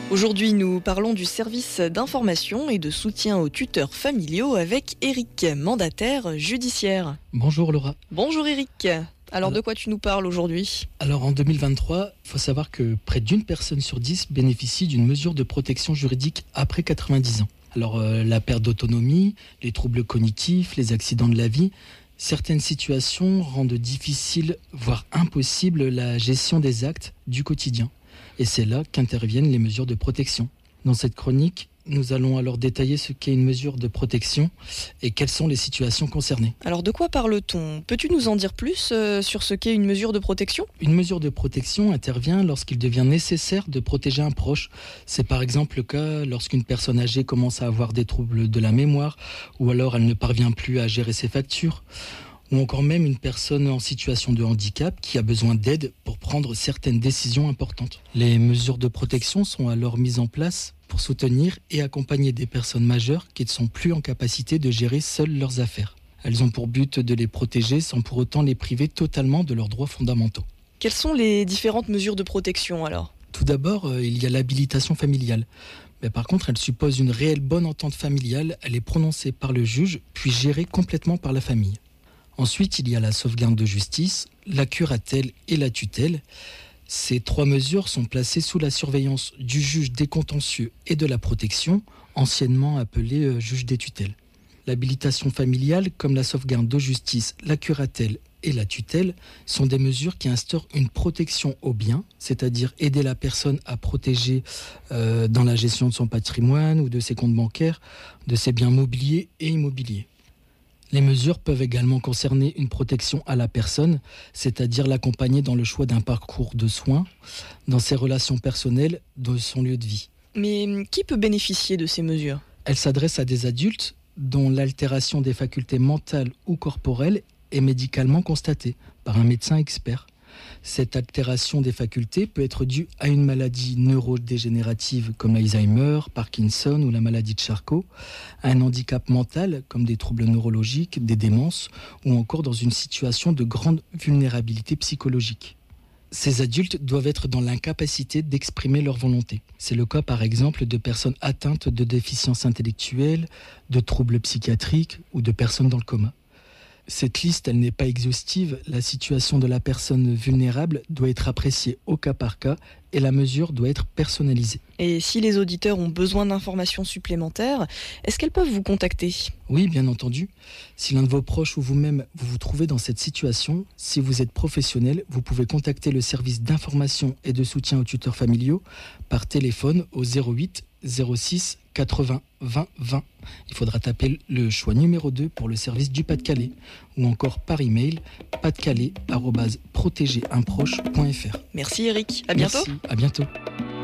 Aujourd'hui, nous parlons du service d'information et de soutien aux tuteurs familiaux avec Eric, mandataire judiciaire. Bonjour Laura. Bonjour Eric. Alors de quoi tu nous parles aujourd'hui ? Alors en 2023, il faut savoir que près d'une personne sur 10 bénéficie d'une mesure de protection juridique après 90 ans. Alors la perte d'autonomie, les troubles cognitifs, les accidents de la vie, certaines situations rendent difficile, voire impossible, la gestion des actes du quotidien. Et c'est là qu'interviennent les mesures de protection. Dans cette chronique, nous allons alors détailler ce qu'est une mesure de protection et quelles sont les situations concernées. Alors de quoi parle-t-on ? Peux-tu nous en dire plus sur ce qu'est une mesure de protection ? Une mesure de protection intervient lorsqu'il devient nécessaire de protéger un proche. C'est par exemple le cas lorsqu'une personne âgée commence à avoir des troubles de la mémoire ou alors elle ne parvient plus à gérer ses factures. Ou encore même une personne en situation de handicap qui a besoin d'aide pour prendre certaines décisions importantes. Les mesures de protection sont alors mises en place pour soutenir et accompagner des personnes majeures qui ne sont plus en capacité de gérer seules leurs affaires. Elles ont pour but de les protéger sans pour autant les priver totalement de leurs droits fondamentaux. Quelles sont les différentes mesures de protection alors ? Tout d'abord, il y a l'habilitation familiale. Mais par contre, elle suppose une réelle bonne entente familiale. Elle est prononcée par le juge, puis gérée complètement par la famille. Ensuite, il y a la sauvegarde de justice, la curatelle et la tutelle. Ces trois mesures sont placées sous la surveillance du juge des contentieux et de la protection, anciennement appelé juge des tutelles. L'habilitation familiale, comme la sauvegarde de justice, la curatelle et la tutelle, sont des mesures qui instaurent une protection aux biens, c'est-à-dire aider la personne à protéger dans la gestion de son patrimoine ou de ses comptes bancaires, de ses biens mobiliers et immobiliers. Les mesures peuvent également concerner une protection à la personne, c'est-à-dire l'accompagner dans le choix d'un parcours de soins, dans ses relations personnelles, dans son lieu de vie. Mais qui peut bénéficier de ces mesures ? Elles s'adressent à des adultes dont l'altération des facultés mentales ou corporelles est médicalement constatée par un médecin expert. Cette altération des facultés peut être due à une maladie neurodégénérative comme l'Alzheimer, Parkinson ou la maladie de Charcot, à un handicap mental comme des troubles neurologiques, des démences ou encore dans une situation de grande vulnérabilité psychologique. Ces adultes doivent être dans l'incapacité d'exprimer leur volonté. C'est le cas par exemple de personnes atteintes de déficience intellectuelle, de troubles psychiatriques ou de personnes dans le coma. Cette liste, elle n'est pas exhaustive. La situation de la personne vulnérable doit être appréciée au cas par cas et la mesure doit être personnalisée. Et si les auditeurs ont besoin d'informations supplémentaires, est-ce qu'elles peuvent vous contacter ? Oui, bien entendu. Si l'un de vos proches ou vous-même vous trouvez dans cette situation, si vous êtes professionnel, vous pouvez contacter le service d'information et de soutien aux tuteurs familiaux par téléphone au 08 06 80 20 20. Il faudra taper le choix numéro 2 pour le service du Pas-de-Calais ou encore par email pas-de-calais@protégerunproche.fr. Merci Eric, à bientôt. Merci, à bientôt.